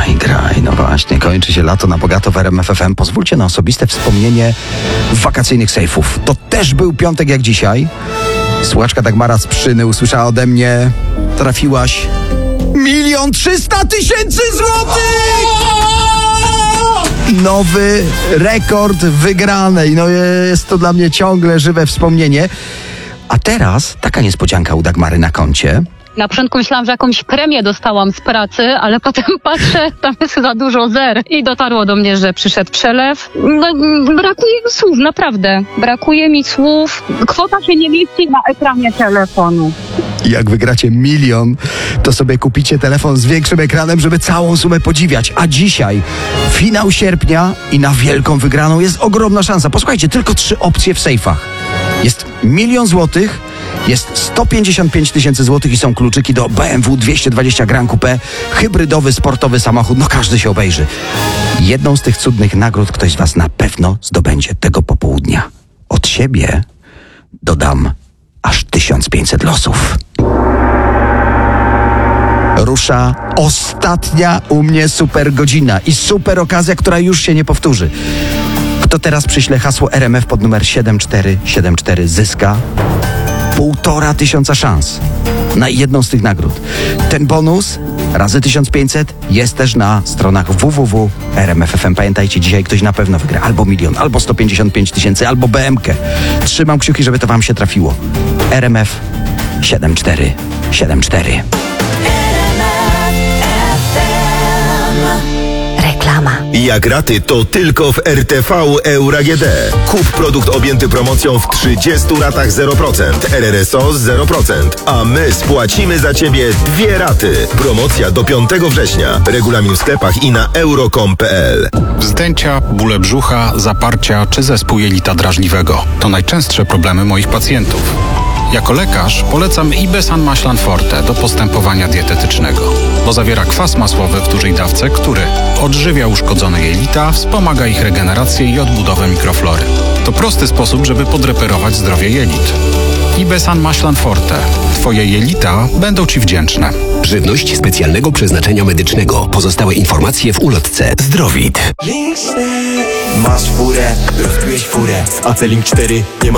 Graj. No właśnie, kończy się lato na bogato w RMF FM. Pozwólcie na osobiste wspomnienie wakacyjnych sejfów. To też był piątek jak dzisiaj. Słuchaczka Dagmara z Pszczyny usłyszała ode mnie: trafiłaś 1 300 000 złotych! Nowy rekord wygranej. No jest to dla mnie ciągle żywe wspomnienie. A teraz taka niespodzianka u Dagmary na koncie. Na początku myślałam, że jakąś premię dostałam z pracy, ale potem patrzę, tam jest za dużo zer. I dotarło do mnie, że przyszedł przelew. No, brakuje mi słów, naprawdę. Brakuje mi słów. Kwota się nie mieści na ekranie telefonu. Jak wygracie 1 000 000, to sobie kupicie telefon z większym ekranem, żeby całą sumę podziwiać. A dzisiaj finał sierpnia i na wielką wygraną jest ogromna szansa. Posłuchajcie, tylko 3 opcje w sejfach. Jest 1 000 000 złotych, jest 155 000 złotych i są kluczyki do BMW 220 Grand Coupe, hybrydowy, sportowy samochód. No każdy się obejrzy. Jedną z tych cudnych nagród ktoś z was na pewno zdobędzie tego popołudnia. Od siebie dodam aż 1500 losów. Rusza ostatnia u mnie super godzina i super okazja, która już się nie powtórzy. Kto teraz przyśle hasło RMF pod numer 7474 zyska 1500 szans na jedną z tych nagród. Ten bonus razy 1500 jest też na stronach www.rmf.fm. Pamiętajcie, dzisiaj ktoś na pewno wygra albo 1 000 000, albo 155 000, albo BM-kę. Trzymam kciuki, żeby to wam się trafiło. RMF 7474. Reklama. Jak raty, to tylko w RTV Euro AGD. Kup produkt objęty promocją w 30 ratach 0%, RRSO 0%, a my spłacimy za Ciebie 2 raty. Promocja do 5 września. Regulamin w sklepach i na euro.com.pl. Wzdęcia, bóle brzucha, zaparcia czy zespół jelita drażliwego to najczęstsze problemy moich pacjentów. Jako lekarz polecam Ibesan Maślan Forte do postępowania dietetycznego, bo zawiera kwas masłowy w dużej dawce, który odżywia uszkodzone jelita, wspomaga ich regenerację i odbudowę mikroflory. To prosty sposób, żeby podreperować zdrowie jelit. Ibesan Maślan Forte. Twoje jelita będą Ci wdzięczne. Żywność specjalnego przeznaczenia medycznego. Pozostałe informacje w ulotce. Zdrowit. Masz furę, rozbiłeś furę. Z AC Link 4 nie ma